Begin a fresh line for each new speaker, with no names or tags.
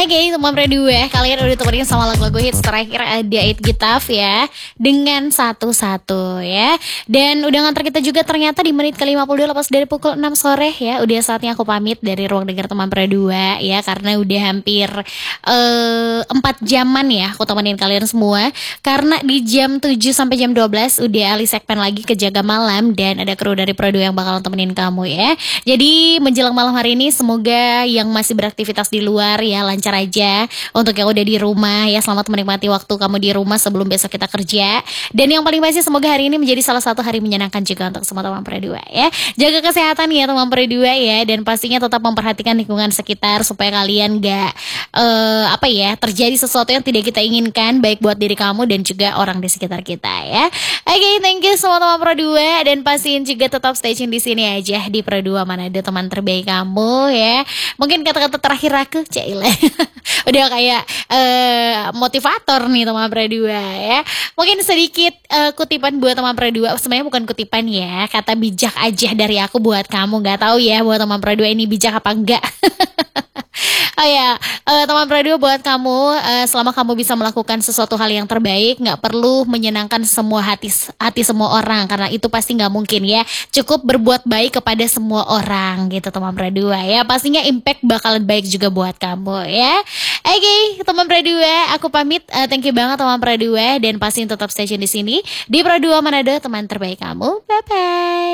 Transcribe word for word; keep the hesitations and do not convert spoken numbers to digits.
Oke, teman Predua, kalian udah temenin sama lagu-lagu hits terakhir ada It Gitaf ya, dengan satu-satu ya. Dan udah nganter kita juga ternyata di menit ke lima puluh dua lepas dari pukul enam sore ya. Udah saatnya aku pamit dari ruang dengar teman Predua ya, karena udah hampir uh, empat jaman ya aku temenin kalian semua. Karena di jam tujuh sampai jam dua belas udah Ali segmen lagi ke Jaga Malam, dan ada kru dari Predua yang bakal temenin kamu ya. Jadi menjelang malam hari ini semoga yang masih beraktivitas di luar ya lancar aja. Untuk yang udah di rumah ya, selamat menikmati waktu kamu di rumah sebelum besok kita kerja. Dan yang paling pasti semoga hari ini menjadi salah satu hari menyenangkan juga untuk semua teman Predua ya. Jaga kesehatan ya teman Predua ya, dan pastinya tetap memperhatikan lingkungan sekitar supaya kalian gak uh, apa ya terjadi sesuatu yang tidak kita inginkan, baik buat diri kamu dan juga orang di sekitar kita ya. Oke, okay, thank you semua teman Predua, dan pastiin juga tetap stay tune di sini aja di Predua Manado, teman terbaik kamu ya. Mungkin kata-kata terakhir aku Cile udah kayak uh, motivator nih teman Predua ya. Mungkin sedikit uh, kutipan buat teman Predua, sebenarnya bukan kutipan ya, kata bijak aja dari aku buat kamu. Gak tahu ya buat teman Predua ini bijak apa enggak. Oh ya, uh, teman Predua buat kamu, uh, selama kamu bisa melakukan sesuatu hal yang terbaik, nggak perlu menyenangkan semua hati hati semua orang, karena itu pasti nggak mungkin ya. Cukup berbuat baik kepada semua orang gitu teman Predua ya. Pastinya impact bakalan baik juga buat kamu ya. Oke, okay, teman Predua, aku pamit. Uh, thank you banget teman Predua, dan pastiin tetap stay tune di sini di Predua Manado, teman terbaik kamu. Bye bye.